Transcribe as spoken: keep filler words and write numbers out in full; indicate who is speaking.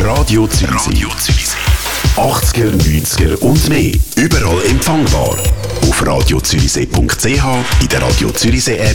Speaker 1: Radio Zürichsee. Radio Zürichsee. achtziger, neunziger und mehr. Überall empfangbar. Auf radio zürichsee punkt c h, in der Radio Zürichsee App